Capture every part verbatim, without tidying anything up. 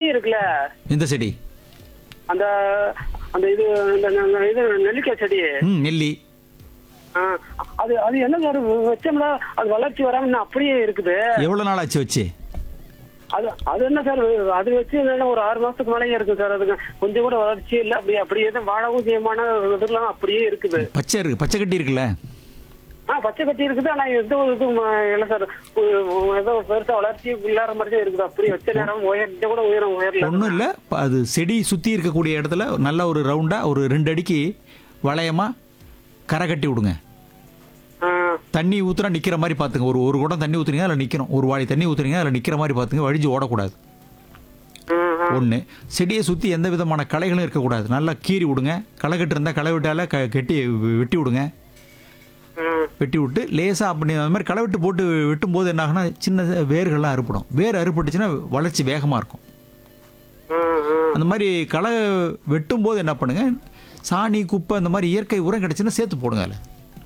இருக்குல்ல, எந்த செடி? அந்த அந்த இது இந்த ந- இது நெல்லிக்காய் செடி. ம் நெல்லி. ஆ, அது அது என்ன சார் வச்சோம்னா அது வளர்ச்சி வராம இன்னும் அப்படியே இருக்குது. எவ்வளோ நாள் ஆச்சு வச்சு? அது அது என்ன சார், அது வச்சு என்னன்னா ஒரு ஆறு மாசத்துக்கு மேலேயே இருக்கு சார். அதுக்கு கொஞ்சம் கூட வளர்ச்சி இல்லை. அப்படியே அப்படியே தான் வாழவும் செய்யமான இதெல்லாம் அப்படியே இருக்குது. பச்சை இருக்கு, பச்சை கட்டி இருக்குல்ல? ஆ, பச்சை கட்டி இருக்குது. ஆனா எந்த ஒரு இது இல்லை சார். ஏதோ பெருசா வளர்ச்சி இல்லாத மாதிரி தான் இருக்குது. அப்படியே வச்ச நேரம் உயர் கூட உயரம் உயரல. ஒன்றும் இல்லை, அது செடி சுற்றி இருக்கக்கூடிய இடத்துல நல்ல ஒரு ரவுண்டாக ஒரு ரெண்டு அடிக்கு வளையமாக கரை கட்டி விடுங்க. ஆ, தண்ணி ஊற்றுனா நிற்கிற மாதிரி பார்த்துங்க. ஒரு ஒரு குடம் தண்ணி ஊற்றுறீங்க அதில் நிற்கணும். ஒரு வாளி தண்ணி ஊற்றுறீங்க அதில் நிற்கிற மாதிரி பார்த்துங்க. வழிஞ்சு ஓடக்கூடாது. ஆ, ஆ. ஒன்று, செடியை சுற்றி எந்த விதமான களைகளும் இருக்கக்கூடாது. நல்லா கீறி விடுங்க. களை கட்டு இருந்தால் களை விட்டால க கெட்டி வெட்டி விடுங்க. ஆ, வெட்டி விட்டு லேசாக அப்படி அந்த மாதிரி களை விட்டு போட்டு வெட்டும்போது என்ன ஆகுனா சின்ன வேர்கள்லாம் அறுப்படும். வேர் அறுப்பட்டுச்சுன்னா வளர்ச்சி வேகமாக இருக்கும். ஆ, ஆ. அந்த மாதிரி களை வெட்டும்போது என்ன பண்ணுங்க, சாணி குப்பை அந்த மாதிரி இயற்கை உரம் கிடச்சுன்னா சேர்த்து போடுங்க. அதில்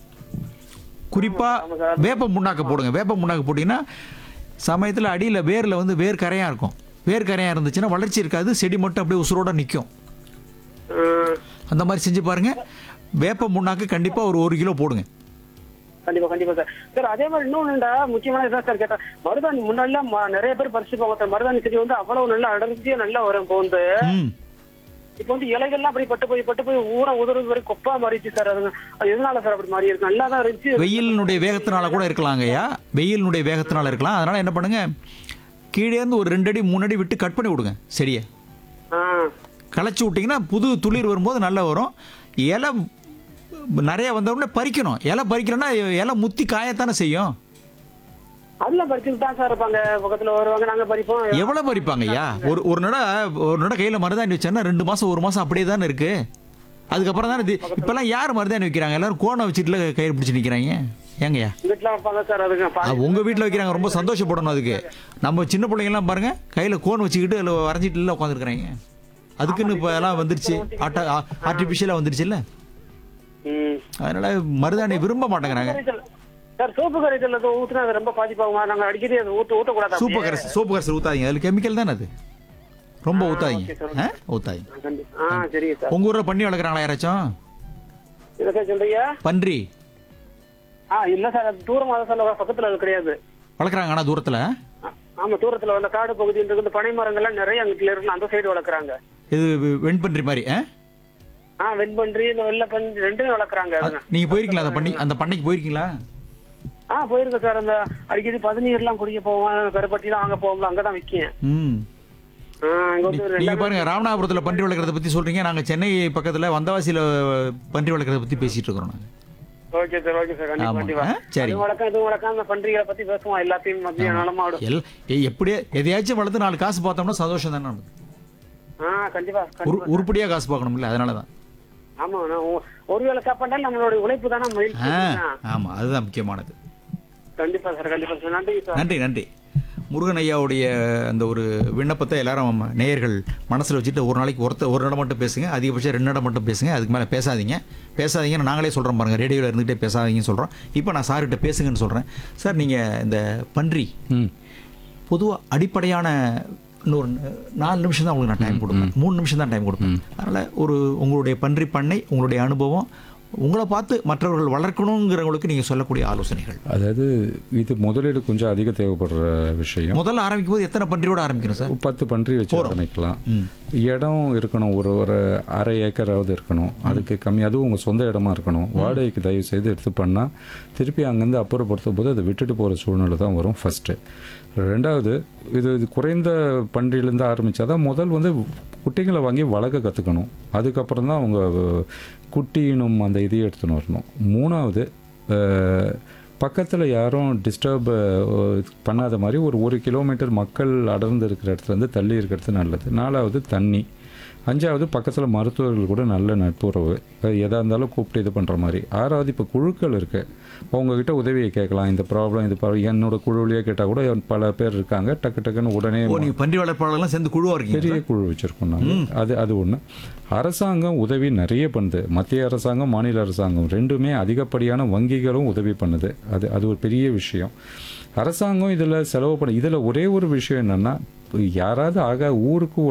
குறிப்பாக வேப்ப முன்னாக்க போடுங்க. வேப்ப முன்னாக்க போட்டிங்கன்னா சமயத்தில் அடியில் வேரில் வந்து வேர் கரையாக இருக்கும். வேர் கரையாக இருந்துச்சுன்னா வளர்ச்சி இருக்காது, செடி மட்டும் அப்படியே உசுரோட நிற்கும். ஆ. அந்த மாதிரி செஞ்சு பாருங்கள். வேப்ப முன்னாக்கு கண்டிப்பாக ஒரு ஒரு கிலோ போடுங்க. கண்டிப்பா கண்டிப்பா சார். சார் அதே மாதிரி இன்னொன்னுடா முக்கியமான இதான் சார் கேட்டேன். மருதாணி முன்னாடிலாம் ம- நிறைய பேர் பறிச்சு போவாங்க சார். மருதாணி செடி வந்து அவ்வளவு நல்லா அடர்த்தியா நல்லா வரும். இப்போ வந்து ம் இப்போ வந்து இலைகள்லாம் அப்படி பட்டு போய் பட்டு போய் ஊற உதறது வரை கொப்பா மாறிடுச்சு சார். அது அது எதனால சார் அப்படி மாறி இருக்கு? நல்லா தான் இருந்துச்சு. வெயிலினுடைய வேகத்தினால கூட இருக்கலாங்கய்யா. வெயிலினுடைய வேகத்தினால இருக்கலாம். அதனால் என்ன பண்ணுங்க, கீழே இருந்து ஒரு ரெண்டு அடி மூணு அடி விட்டு கட் பண்ணி விடுங்க செடியை. ஆ, களைச்சி விட்டிங்கன்னா புது துளிர் வரும்போது நல்லா வரும். இலை நிறைய வந்த உடனே பறிக்கணும். இலை பறிக்கணும்னா இலை முத்தி காயத்தானே செய்யும். அதெல்லாம் பறிச்சுட்டு தான் சார் இருப்பாங்க. பக்கத்துல வருவாங்க, நாங்க பறிப்போம். எவ்வளோ பறிப்பாங்க ஐயா? ஒரு ஒரு நட ஒரு நட கையில் மருதாணி வச்சேன்னா ரெண்டு மாதம் ஒரு மாதம் அப்படியே தானே இருக்கு. அதுக்கப்புறம் தானே இது இப்போல்லாம் யார் மருதாணி வைக்கிறாங்க? எல்லாரும் கோணை வச்சுட்டுல கயிறு பிடிச்சி நிற்கிறாங்க. ஏங்கய்யா? வீட்டுல வைப்பாங்க சார். அதுக்கு பா- அது உங்கள் வீட்டில் வைக்கிறாங்க, ரொம்ப சந்தோஷப்படணும். அதுக்கு நம்ம சின்ன பிள்ளைங்கலாம் பாருங்க கையில் கோன் வச்சுக்கிட்டு அதில் வரைஞ்சிட்டுல உட்காந்துருக்குறாங்க. அதுக்குன்னு இப்போ எல்லாம் வந்துருச்சு, ஆட்டா ஆர்டிஃபிஷியலாக வந்துருச்சு இல்லை? ம். அதனால மருதாணி விரும்ப மாட்டேங்கிறாங்க. கரைசல். சார் சோப்பு கரைசல் அது ஊத்துனா அது ரொம்ப பாதிப்பாகுமா? நாங்க அடிக்கடி அது ஊத்த ஊத்தக்கூடாது. சூப்பர் கரைசல், சோப்பு கரைசல் ஊத்தாதீங்க. அதில் கெமிக்கல் தானே அது. ரொம்ப ஊத்தாதீங்க. Okay sir. ஆ ஊத்தாதீங்க. ஆ, சரிங்க சார். உங்கள் ஊரில் பண்ணி வளர்க்குறாங்களா யாராச்சும்? இதை சார் சொல்றீங்க? பன்றி ஆ, இல்ல சார். அது தூரமா தான் சார், பக்கத்துல அது கிடையாது. வளர்க்குறாங்க ஆனால் தூரத்தில். ஆ- ஆமா, தூரத்துல வந்து காடு பகுதியில் இருக்கு. இந்த பனை மரங்கள்லாம் நிறைய அங்கிட்ட இருக்கு. அந்த சைடு வளர்க்குறாங்க. இது வெண்பன்றி மாதிரி. ஆ ஆ, வெண்பன்றி இந்த வெள்ளை பன்றி ரெண்டுமே வளர்க்குறாங்க. அதுங்க. நீங்கள் போயிருக்கீங்களா அந்த பண்ணி அந்த பண்ணைக்கு போயிருக்கீங்களா? ஆ, போயிருக்கேன் சார். அந்த அடிக்கடி பதினீர் எல்லாம் குடிக்க போவோம். கருப்பட்டி எல்லாம் வாங்க போவோம்ல, அங்கதான் விற்கும். ம் ஆ, இங்க வந்து ஒரு நீங்க ரெண்டாம் பாருங்க, ராமநாதபுரத்தில் பன்றி வளர்க்குறத பற்றி சொல்றீங்க. நாங்கள் சென்னை பக்கத்தில் வந்தவாசியில் பன்றி வளர்க்குறத பற்றி பேசிட்டு இருக்கிறோம் நாங்கள். Okay sir, okay sir. கண்டிப்பா ஆமா. கண்டிப்பா. ஆ, சரி. அது வளர்க்க இது வளர்க்க அந்த பன்றிகளை பத்தி பேசுவோம். எல்லாத்தையும் மத்திய நலமாடும். எல் ஏய், எப்படியே எதையாச்சும் வளர்த்து நாலு காசு பார்த்தோம்னா சந்தோஷம் தானே நமக்கு. ஆ, கண்டிப்பா உரு கண்டிப்பா. உருப்படியாக காசு பார்க்கணும்ல, அதனால தான். ஆமா, நான் ஒ- ஒருவேளை சாப்பாண்டாலும் நம்மளோட உழைப்பு தானே மகிழ்ச்சி. ஆ ஆமாம், அதுதான் முக்கியமானது. கண்டிப்பா சார், கண்டிப்பா சார். நன்றி சார். நன்றி நன்றி. முருகன் ஐயாவுடைய அந்த ஒரு விண்ணப்பத்தை எல்லாரும் நேயர்கள் மனசில் வச்சுட்டு ஒரு நாளைக்கு ஒருத்த ஒரு இடம் மட்டும் பேசுங்க, அதிகபட்சம் ரெண்டு இடம் மட்டும் பேசுங்க. அதுக்கு மேலே பேசாதீங்க. பேசாதீங்கன்னு நாங்களே சொல்கிறோம் பாருங்கள், ரேடியோவில் இருந்துகிட்டே பேசாதீங்கன்னு சொல்கிறோம். இப்போ நான் சார்கிட்ட பேசுங்கன்னு சொல்கிறேன். சார், நீங்கள் இந்த பன்றி பொதுவாக அடிப்படையான இன்னொரு நாலு நிமிஷம் தான் உங்களுக்கு நான் டைம் கொடுப்பேன். மூணு நிமிஷம் தான் டைம் கொடுப்பேன். அதனால் ஒரு உங்களுடைய பன்றி பண்ணை, உங்களுடைய அனுபவம், உங்களை பார்த்து மற்றவர்கள் வளர்க்கணுங்கிறவங்களுக்கு நீங்கள் சொல்லக்கூடிய ஆலோசனைகள். அதாவது இது முதலீடு கொஞ்சம் அதிக தேவைப்படுற விஷயம். முதல்ல ஆரம்பிக்கும் போது எத்தனை பன்றியோட ஆரம்பிக்கணும் சார்? பத்து பன்றி வச்சு ஆரம்பிக்கலாம். இடம் இருக்கணும், ஒரு ஒரு அரை ஏக்கராவது இருக்கணும். அதுக்கு கம்மி, அதுவும் உங்கள் சொந்த இடமா இருக்கணும். வாடகைக்கு தயவு செய்து எடுத்து பண்ணால் திருப்பி அங்கேருந்து அப்புறப்படுத்தும் போது அதை விட்டுட்டு போகிற சூழ்நிலை தான் வரும் ஃபஸ்ட்டு. ரெண்டாவது, இது இது குறைந்த பன்றியிலேருந்து ஆரம்பித்தா தான் முதல் வந்து குட்டிகளை வாங்கி வளர்க்க கற்றுக்கணும். அதுக்கப்புறம் தான் அவங்க குட்டியினும் அந்த இதையும் எடுத்துன்னு வரணும். மூணாவது, பக்கத்தில் யாரும் டிஸ்டர்ப் பண்ணாத மாதிரி ஒரு ஒரு கிலோமீட்டர் மக்கள் அடர்ந்து இருக்கிற இடத்துலேருந்து தள்ளி இருக்கிறது நல்லது. நாலாவது, தண்ணி. அஞ்சாவது, பக்கத்தில் மருத்துவர்கள் கூட நல்ல நட்புறவு, எதாக இருந்தாலும் கூப்பிட்டு இது பண்ணுற மாதிரி. ஆறாவது, இப்போ குழுக்கள் இருக்குது, அவங்கக்கிட்ட உதவியை கேட்கலாம். இந்த ப்ராப்ளம் இது ப்ராப்ளம் என்னோட குழுவிலேயே கேட்டால் கூட பல பேர் இருக்காங்க. டக்கு டக்குன்னு உடனே நீங்கள் பன்றி வளர்ப்பாளர்லாம் சேர்ந்து குழுவாக இருக்கீங்க. பெரிய குழு வச்சுருக்கோம் நாங்கள். அது அது ஒன்று. அரசாங்கம் உதவி நிறைய பண்ணுது. மத்திய அரசாங்கம், மாநில அரசாங்கம் ரெண்டுமே அதிகப்படியான வங்கிகளும் உதவி பண்ணுது. அது அது ஒரு பெரிய விஷயம். அரசாங்கம் இதில் செலவு பண்ண. இதில் ஒரே ஒரு விஷயம் என்னென்னா, யாராவது ஆக ஊருக்கு